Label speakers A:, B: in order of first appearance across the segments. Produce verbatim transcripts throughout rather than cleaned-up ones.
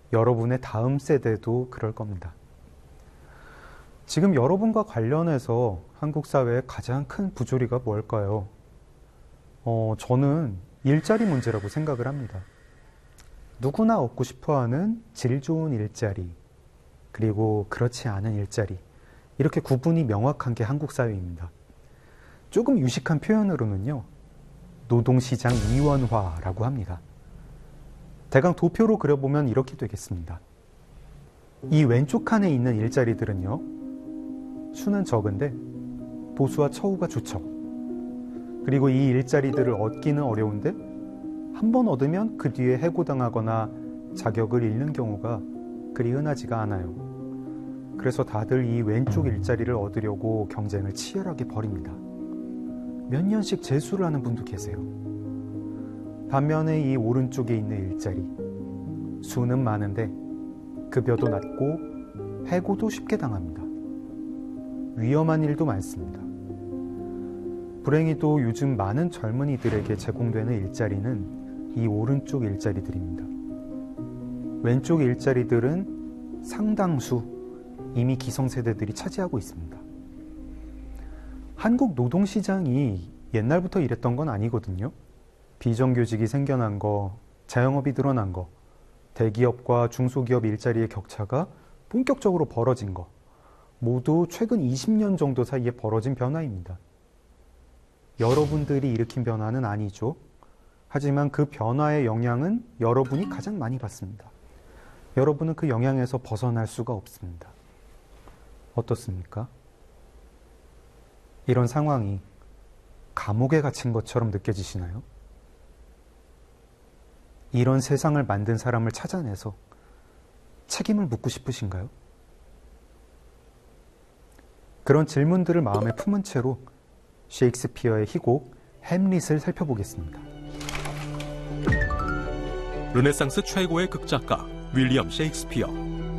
A: 여러분의 다음 세대도 그럴 겁니다. 지금 여러분과 관련해서 한국 사회의 가장 큰 부조리가 뭘까요? 어, 저는 일자리 문제라고 생각을 합니다. 누구나 얻고 싶어하는 질 좋은 일자리, 그리고 그렇지 않은 일자리, 이렇게 구분이 명확한 게 한국 사회입니다. 조금 유식한 표현으로는요, 노동시장 이원화라고 합니다. 대강 도표로 그려보면 이렇게 되겠습니다. 이 왼쪽 칸에 있는 일자리들은요, 수는 적은데 보수와 처우가 좋죠. 그리고 이 일자리들을 얻기는 어려운데 한 번 얻으면 그 뒤에 해고당하거나 자격을 잃는 경우가 그리 흔하지가 않아요. 그래서 다들 이 왼쪽 일자리를 얻으려고 경쟁을 치열하게 벌입니다. 몇 년씩 재수를 하는 분도 계세요. 반면에 이 오른쪽에 있는 일자리, 수는 많은데 급여도 낮고 해고도 쉽게 당합니다. 위험한 일도 많습니다. 불행히도 요즘 많은 젊은이들에게 제공되는 일자리는 이 오른쪽 일자리들입니다. 왼쪽 일자리들은 상당수 이미 기성세대들이 차지하고 있습니다. 한국 노동시장이 옛날부터 이랬던 건 아니거든요. 비정규직이 생겨난 거, 자영업이 늘어난 거, 대기업과 중소기업 일자리의 격차가 본격적으로 벌어진 거, 모두 최근 이십 년 정도 사이에 벌어진 변화입니다. 여러분들이 일으킨 변화는 아니죠. 하지만 그 변화의 영향은 여러분이 가장 많이 받습니다. 여러분은 그 영향에서 벗어날 수가 없습니다. 어떻습니까? 이런 상황이 감옥에 갇힌 것처럼 느껴지시나요? 이런 세상을 만든 사람을 찾아내서 책임을 묻고 싶으신가요? 그런 질문들을 마음에 품은 채로 셰익스피어의 희곡 햄릿을 살펴보겠습니다.
B: 르네상스 최고의 극작가 윌리엄 셰익스피어.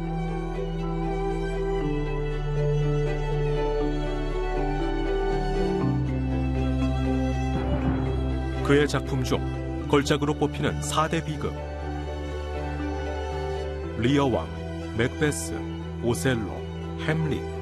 B: 그의 작품 중 걸작으로 뽑히는 사 대 비극, 리어 왕, 맥베스, 오셀로, 햄릿,